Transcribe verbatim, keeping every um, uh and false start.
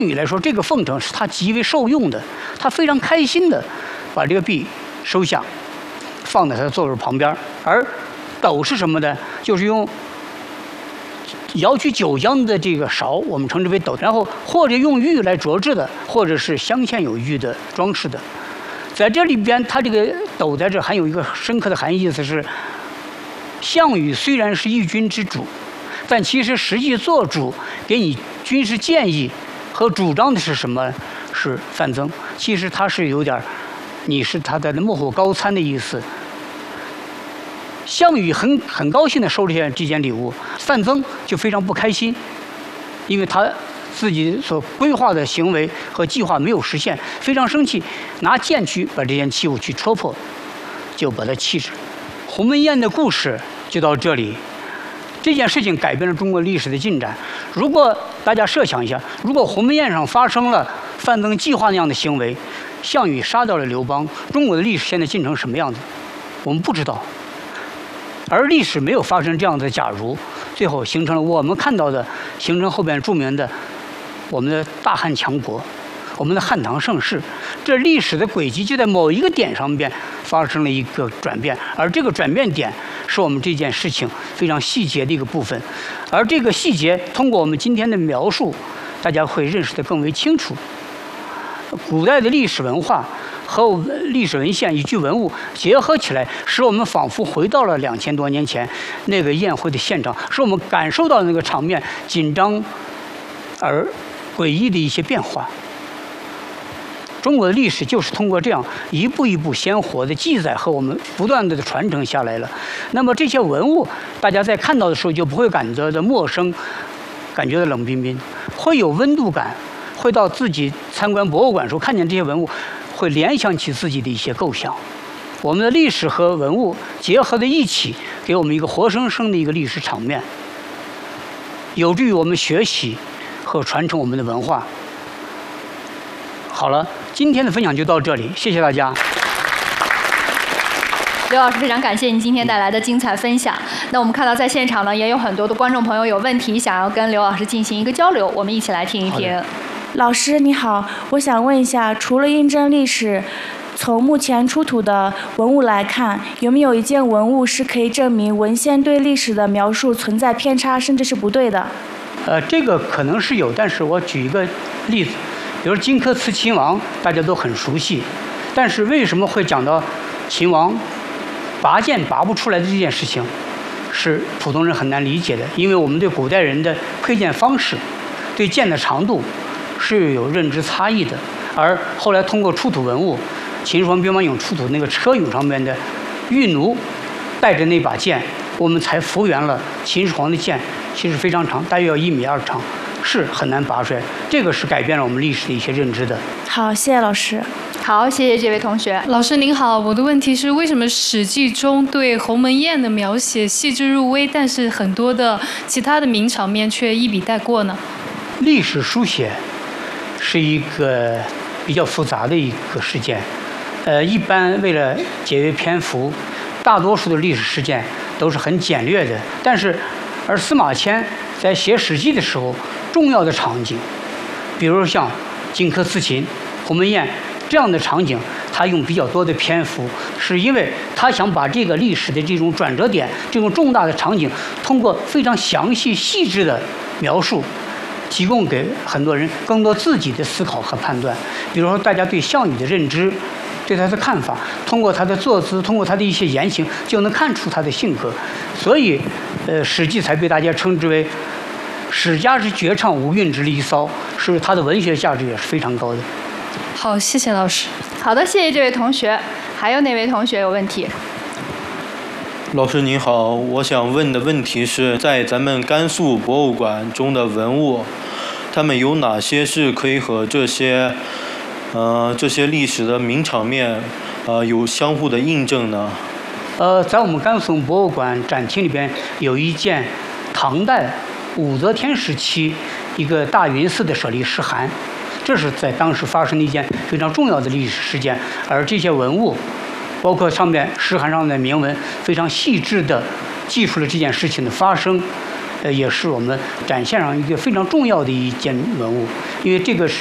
禹来说，这个奉承是他极为受用的，他非常开心的把这个璧收下，放在他的座位旁边。而斗是什么呢？就是用舀取酒浆的这个勺，我们称之为斗，然后或者用玉来琢制的，或者是镶嵌有玉的装饰的。在这里边，它这个斗在这还有一个深刻的含义，意思是，项羽虽然是一军之主，但其实实际做主给你军事建议和主张的是什么？是范增。其实他是有点，你是他的幕后高参的意思。项羽很很高兴地收这件这件礼物，范增就非常不开心，因为他自己所规划的行为和计划没有实现，非常生气，拿剑去把这件器物去戳破，就把它弃之。鸿门宴的故事就到这里。这件事情改变了中国历史的进展。如果大家设想一下，如果鸿门宴上发生了范增计划那样的行为，项羽杀掉了刘邦，中国的历史现在进程什么样子？我们不知道。而历史没有发生这样的假如，最后形成了我们看到的，形成后边著名的我们的大汉强国，我们的汉唐盛世。这历史的轨迹就在某一个点上边发生了一个转变，而这个转变点是我们这件事情非常细节的一个部分。而这个细节通过我们今天的描述，大家会认识得更为清楚。古代的历史文化和历史文献以及文物结合起来，使我们仿佛回到了两千多年前那个宴会的现场，使我们感受到那个场面紧张而诡异的一些变化。中国的历史就是通过这样一步一步鲜活的记载和我们不断的传承下来了。那么这些文物，大家在看到的时候就不会感觉到陌生，感觉到冷冰冰，会有温度感，会到自己参观博物馆的时候看见这些文物，会联想起自己的一些构想。我们的历史和文物结合在一起，给我们一个活生生的一个历史场面，有助于我们学习和传承我们的文化。好了，今天的分享就到这里，谢谢大家。 刘老师，非常感谢您今天带来的精彩分享。那我们看到在现场呢，也有很多的观众朋友有问题想要跟刘老师进行一个交流，我们一起来听一听。 老师你好，我想问一下，除了印证历史，从目前出土的文物来看，有没有一件文物是可以证明文献对历史的描述存在偏差，甚至是不对的？ 呃，这个可能是有，但是我举一个例子，比如荆轲刺秦王，大家都很熟悉，但是为什么会讲到秦王拔剑拔不出来的这件事情，是普通人很难理解的，因为我们对古代人的佩剑方式，对剑的长度是有认知差异的。而后来通过出土文物，秦始皇兵马俑出土那个车俑上面的玉奴带着那把剑，我们才复原了秦始皇的剑其实非常长，大约要一米二长，是很难拔出来。这个是改变了我们历史的一些认知的。 好，谢谢老师。 好，谢谢这位同学。 老师您好，我的问题是，为什么《史记》中对鸿门宴的描写细致入微，但是很多的其他的名场面却一笔带过呢？ 历史书写是一个比较复杂的一个事件，呃，一般为了节约篇幅，大多数的历史事件都是很简略的。但是，而司马迁在写《史记》的时候，重要的场景，比如像荆轲刺秦、鸿门宴这样的场景，他用比较多的篇幅，是因为他想把这个历史的这种转折点、这种重大的场景，通过非常详细细致的描述，提供给很多人更多自己的思考和判断。比如说，大家对项羽的认知，对他的看法，通过他的坐姿，通过他的一些言行，就能看出他的性格。所以，呃，《史记》才被大家称之为史家之绝唱，无韵之离骚，是他的文学价值也是非常高的。 好，谢谢老师。 好的，谢谢这位同学。还有哪位同学有问题？ 老师您好，我想问的问题是在咱们甘肃博物馆中的文物，它们有哪些是可以和这些，呃，这些历史的名场面，呃，有相互的印证呢？ 呃，在我们甘肃博物馆展厅里边有一件唐代武则天时期一个大云寺的舍利石函，这是在当时发生的一件非常重要的历史事件，而这些文物，包括上面石函上的铭文，非常细致地记述了这件事情的发生。 呃，也是我们展现上一个非常重要的一件文物，因为这个是